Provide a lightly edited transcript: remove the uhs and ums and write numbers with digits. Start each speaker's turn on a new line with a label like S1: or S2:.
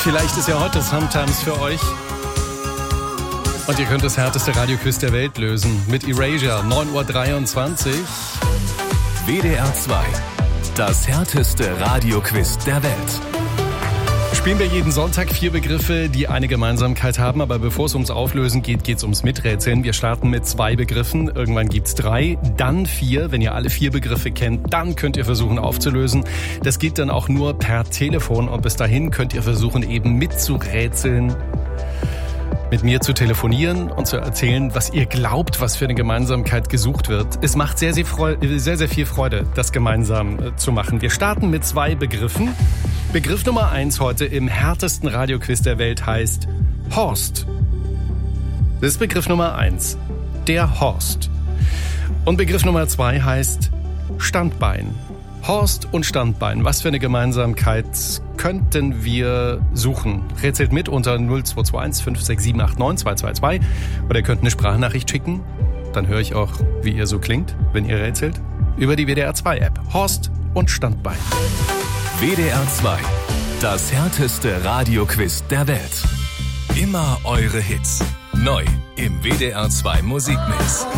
S1: Vielleicht ist ja heute Sometimes für euch. Und ihr könnt das härteste Radioquiz der Welt lösen. Mit Erasure, 9.23 Uhr.
S2: WDR 2, das härteste Radioquiz der Welt.
S1: Spielen wir jeden Sonntag 4 Begriffe, die eine Gemeinsamkeit haben. Aber bevor es ums Auflösen geht, geht es ums Miträtseln. Wir starten mit 2 Begriffen. Irgendwann gibt's 3, dann 4. Wenn ihr alle 4 Begriffe kennt, dann könnt ihr versuchen aufzulösen. Das geht dann auch nur per Telefon. Und bis dahin könnt ihr versuchen, eben mitzurätseln, mit mir zu telefonieren und zu erzählen, was ihr glaubt, was für eine Gemeinsamkeit gesucht wird. Es macht sehr, sehr viel Freude, das gemeinsam zu machen. Wir starten mit 2 Begriffen. Begriff Nummer 1 heute im härtesten Radioquiz der Welt heißt Horst. Das ist Begriff Nummer 1. Der Horst. Und Begriff Nummer 2 heißt Standbein. Horst und Standbein. Was für eine Gemeinsamkeit könnten wir suchen? Rätselt mit unter 0221 56789 222 oder ihr könnt eine Sprachnachricht schicken. Dann höre ich auch, wie ihr so klingt, wenn ihr rätselt. Über die WDR 2 App. Horst und Standbein.
S2: WDR 2, das härteste Radioquiz der Welt. Immer eure Hits. Neu im WDR 2 Musikmix.